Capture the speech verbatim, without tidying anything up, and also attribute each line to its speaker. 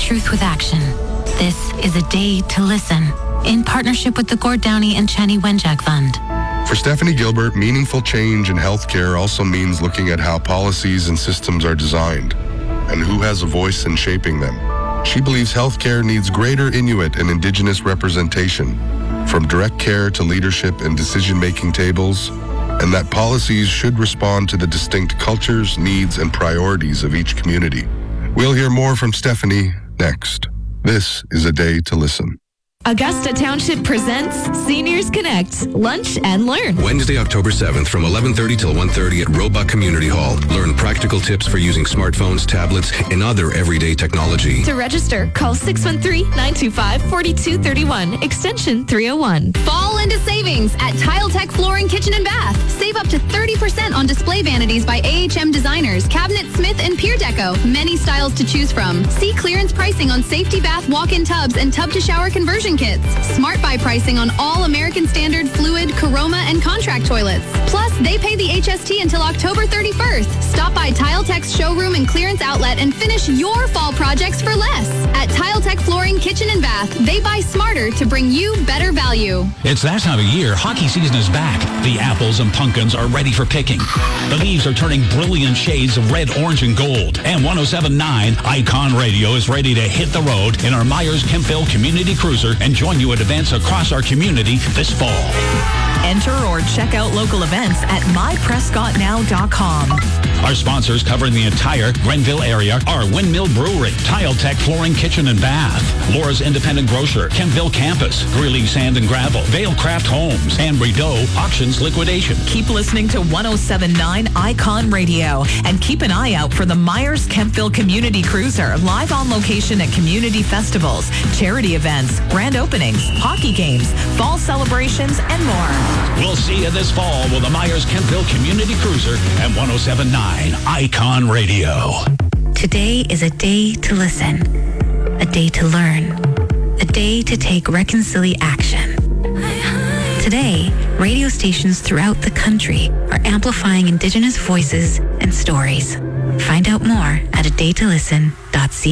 Speaker 1: truth with action. This is a day to listen, in partnership with the Gord Downey and Chani Wenjack Fund.
Speaker 2: For Stephanie Gilbert, meaningful change in healthcare also means looking at how policies and systems are designed and who has a voice in shaping them. She believes healthcare needs greater Inuit and Indigenous representation, from direct care to leadership and decision-making tables, and that policies should respond to the distinct cultures, needs, and priorities of each community. We'll hear more from Stephanie next. This is A Day to Listen.
Speaker 3: Augusta Township presents Seniors Connect, Lunch and Learn.
Speaker 4: Wednesday, October seventh from eleven thirty till one thirty at Roebuck Community Hall. Learn practical tips for using smartphones, tablets, and other everyday technology.
Speaker 3: To register, call six one three, nine two five, four two three one, extension three oh one.
Speaker 5: Fall into savings at Tile Tech Flooring Kitchen and Bath. Save up to thirty percent on display vanities by A H M Designers, Cabinet Smith, and Pier Deco. Many styles to choose from. See clearance pricing on safety bath walk-in tubs and tub-to-shower conversion kits. Smart Buy pricing on all American Standard, Fluid, Caroma, and contract toilets. Plus, they pay the H S T until October thirty-first. Stop by Tile Tech's showroom and clearance outlet and finish your fall projects for less. At Tile Tech Flooring Kitchen and Bath, they buy smarter to bring you better value.
Speaker 6: It's that time of year. Hockey season is back. The apples and pumpkins are ready for picking. The leaves are turning brilliant shades of red, orange, and gold. And one oh seven point nine Icon Radio is ready to hit the road in our Myers-Kempville Community Cruiser and join you at events across our community this fall.
Speaker 3: Enter or check out local events at my prescott now dot com.
Speaker 6: Our sponsors covering the entire Grenville area are Windmill Brewery, Tile Tech Flooring Kitchen and Bath, Laura's Independent Grocer, Kempville Campus, Greeley Sand and Gravel, Vale Craft Homes, and Rideau Auctions Liquidation.
Speaker 3: Keep listening to one oh seven point nine Icon Radio and keep an eye out for the Myers-Kempville Community Cruiser, live on location at community festivals, charity events, grand openings, hockey games, fall celebrations, and more.
Speaker 6: We'll see you this fall with the Myers-Kempville Community Cruiser and one oh seven point nine Icon Radio.
Speaker 1: Today is a day to listen, a day to learn, a day to take reconciliation action. Today, radio stations throughout the country are amplifying Indigenous voices and stories. Find out more at a day to listen dot c a.